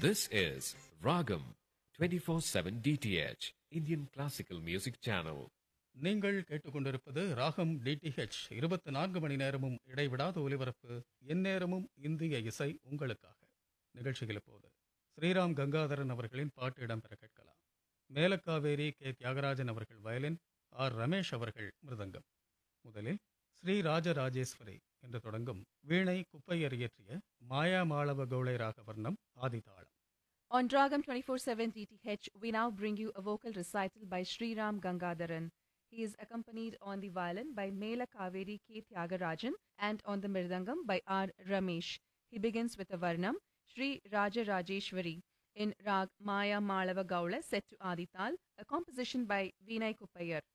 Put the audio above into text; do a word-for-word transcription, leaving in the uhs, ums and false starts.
This is Ragam twenty-four seven D T H, Indian Classical Music Channel. நீங்கள் கேட்டுக்கொண்டிருப்பது ராகம் DTH. இருபத்தி நான்கு மணி நேரமும் இடைவிடாத ஒலிபரப்பு, எந்நேரமும் இந்திய இசை உங்களுக்காக. நிகழ்ச்சிகள் இப்போது ஸ்ரீராம் கங்காதரன் அவர்களின் பாட்டு இடம்பெற கேட்கலாம். மேலக்காவேரி கே தியாகராஜன் அவர்கள் வயலின், ஆர் ரமேஷ் அவர்கள் மிருதங்கம். முதலில் ஸ்ரீ ராஜராஜேஸ்வரி என்று தொடங்கும் வீணை குப்பையர் இயற்றிய மாயா மாளவ கௌளை ராக வர்ணம் ஆதிதாளம். On Ragam twenty-four seven D T H, we now bring you a vocal recital by Sri Ram Gangadharan. He is accompanied on the violin by Mela Kaveri K. Tyagarajan and on the mirdangam by R. Ramesh. He begins with a varnam, Sri Raja Rajeshwari, in Rag Maya Malava Gaula set to Adital, a composition by Vinay Kuppayar.